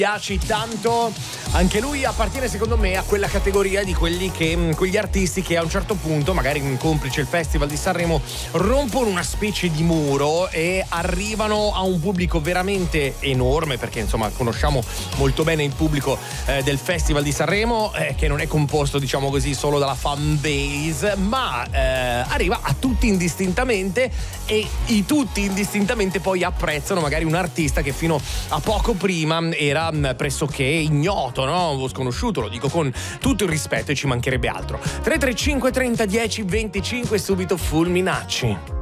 Piaci tanto, anche lui appartiene secondo me a quella categoria di quegli artisti che a un certo punto, magari complice il Festival di Sanremo, rompono una specie di muro e arrivano a un pubblico veramente enorme, perché insomma conosciamo molto bene il pubblico del Festival di Sanremo, che non è composto, diciamo così, solo dalla fan base, ma arriva a tutti indistintamente, e i tutti indistintamente poi apprezzano magari un artista che fino a poco prima era pressoché ignoto, no? O sconosciuto, lo dico con tutto il rispetto e ci mancherebbe altro. 335 30 10 25, subito Fulminacci.